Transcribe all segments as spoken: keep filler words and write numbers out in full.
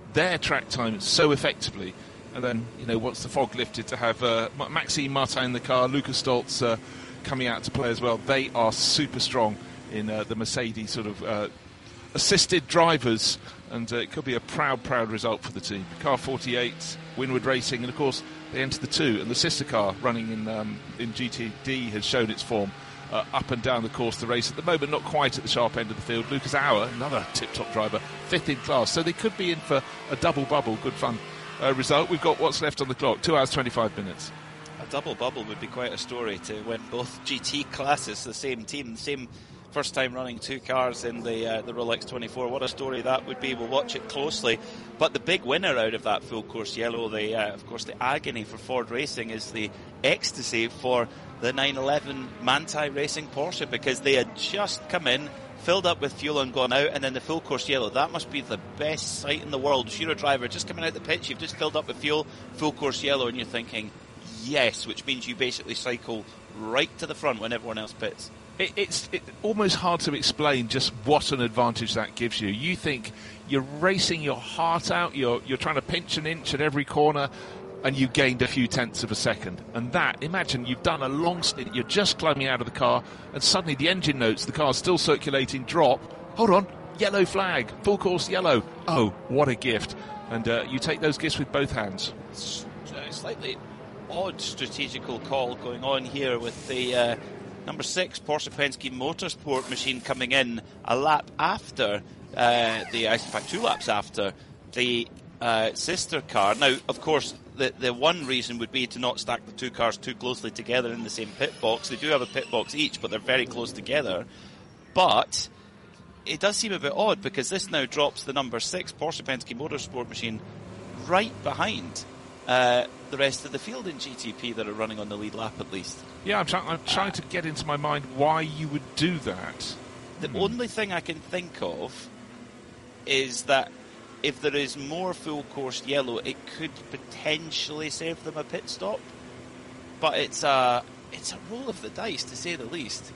their track time so effectively. And then, you know, once the fog lifted, to have uh, Maxime Martin in the car, Lucas Stoltz uh, coming out to play as well. They are super strong in uh, the Mercedes sort of uh, assisted drivers, and uh, it could be a proud, proud result for the team. Car forty-eight, Winward Racing, and of course they enter the two, and the sister car running in um, in G T D has shown its form uh, up and down the course of the race. At the moment, not quite at the sharp end of the field. Lucas Auer, another tip-top driver, fifth in class, so they could be in for a double bubble. Good fun uh, result. We've got what's left on the clock, two hours twenty-five minutes. A double bubble would be quite a story, to win both G T classes, the same team, the same first time running two cars in the uh, the Rolex twenty-four. What a story that would be. We'll watch it closely. But the big winner out of that full course yellow, the uh, of course the agony for Ford Racing, is the ecstasy for the nine eleven Manthey Racing Porsche, because they had just come in, filled up with fuel and gone out, and then the full course yellow. That must be the best sight in the world. If you're a driver just coming out the pitch, you've just filled up with fuel, full course yellow, and you're thinking yes, which means you basically cycle right to the front when everyone else pits. It, it's it, almost hard to explain just what an advantage that gives you. You think you're racing your heart out, you're you're trying to pinch an inch at every corner, and you gained a few tenths of a second. And that, imagine you've done a long stint, you're just climbing out of the car, and suddenly the engine notes, the car's still circulating, drop. Hold on, yellow flag, full course yellow. Oh, what a gift. And uh, you take those gifts with both hands. It's uh, slightly odd strategical call going on here with the uh, number six Porsche Penske Motorsport machine coming in a lap after uh, the, in fact, two laps after the uh, sister car. Now, of course, the the one reason would be to not stack the two cars too closely together in the same pit box. They do have a pit box each, but they're very close together. But it does seem a bit odd, because this now drops the number six Porsche Penske Motorsport machine right behind Uh, the rest of the field in G T P that are running on the lead lap, at least. Yeah, I'm, try- I'm trying to get into my mind why you would do that. The hmm. only thing I can think of is that if there is more full course yellow, it could potentially save them a pit stop. But it's a, it's a roll of the dice, to say the least.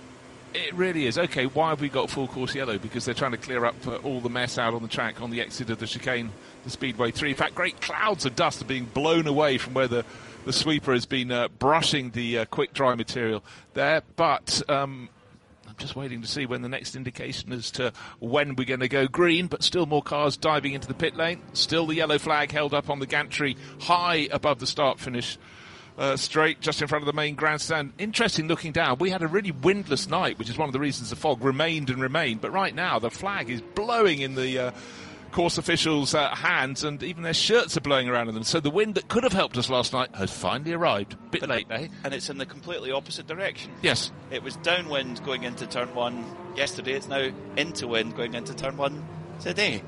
It really is. Okay, why have we got full course yellow? Because they're trying to clear up uh, all the mess out on the track on the exit of the chicane, the Speedway three. In fact, great clouds of dust are being blown away from where the, the sweeper has been uh, brushing the uh, quick dry material there. But um, I'm just waiting to see when the next indication as to when we're going to go green. But still more cars diving into the pit lane. Still the yellow flag held up on the gantry high above the start-finish Uh, straight just in front of the main grandstand. Interesting looking down. We had a really windless night, which is one of the reasons the fog remained and remained. But right now, the flag is blowing in the uh, course officials' uh, hands, and even their shirts are blowing around in them. So the wind that could have helped us last night has finally arrived. Bit but, late, eh? And it's in the completely opposite direction. Yes. It was downwind going into turn one yesterday. It's now into wind going into turn one today.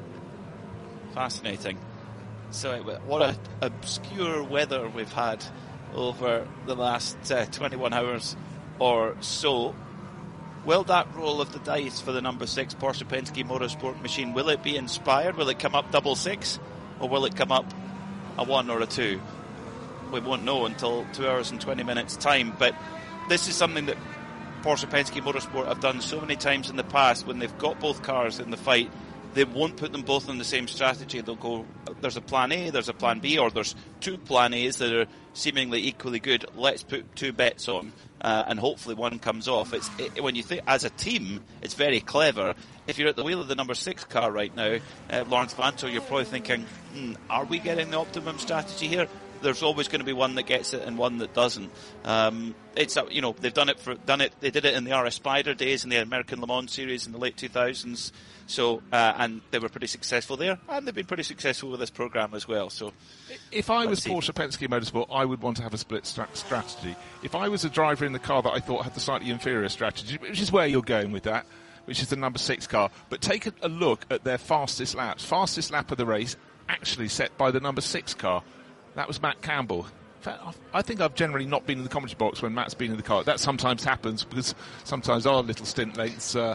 Fascinating. So what a obscure weather we've had over the last uh, twenty-one hours or so. Will that roll of the dice for the number six Porsche Penske Motorsport machine, will it be inspired? Will it come up double six? Or will it come up a one or a two? We won't know until two hours and twenty minutes time. But this is something that Porsche Penske Motorsport have done so many times in the past. When they've got both cars in the fight, they won't put them both on the same strategy. They'll go, there's a plan A, there's a plan B, or there's two plan A's that are seemingly equally good. Let's put two bets on, uh, and hopefully one comes off. It's it, when you think as a team, it's very clever. If you're at the wheel of the number six car right now, uh, Lawrence Vanthoor, you're probably thinking, hmm, are we getting the optimum strategy here? There's always going to be one that gets it and one that doesn't. Um, it's you know they've done it for done it. They did it in the R S Spider days in the American Le Mans series in the late two thousands. So uh, and they were pretty successful there, and they've been pretty successful with this program as well. So, if I was Porsche Penske Motorsport, I would want to have a split stra- strategy. If I was a driver in the car that I thought had the slightly inferior strategy, which is where you're going with that, which is the number six car, but take a, a look at their fastest laps. Fastest lap of the race actually set by the number six car. That was Matt Campbell. In fact, I think I've generally not been in the commentary box when Matt's been in the car. That sometimes happens because sometimes our little stint lengths uh,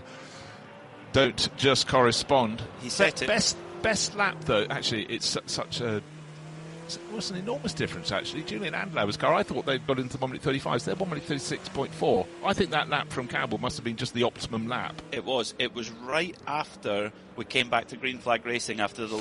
don't just correspond. He set Be- it. Best, best lap, though, actually, it's su- such a... It was an enormous difference, actually. Julian Andlauer's car, I thought they'd got into the one minute thirty-fives. They're one minute thirty-six point four. I think that lap from Campbell must have been just the optimum lap. It was. It was right after we came back to green flag racing after the